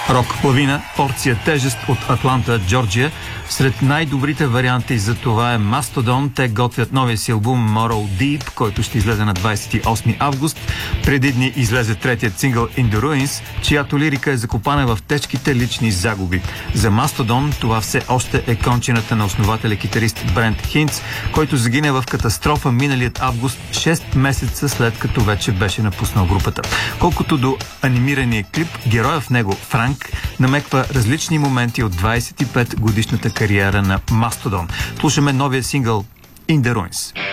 Рок Лавина, порция тежест от Атланта, Джорджия. Сред най-добрите варианти за това е Mastodon. Те готвят новия си албум Moral Deep, който ще излезе на 28 август. Преди дни излезе третият сингъл In the Ruins, чиято лирика е закопана в тежките лични загуби. За Mastodon това все още е кончината на основателя-китарист Брент Хинц, който загине в катастрофа миналият август, 6 месеца след като вече беше напуснал групата. Колкото до анимирания клип, героя в него, Франк, намеква различни моменти от 25-годишната кариера на Mastodon. Слушаме новия сингъл In the Ruins.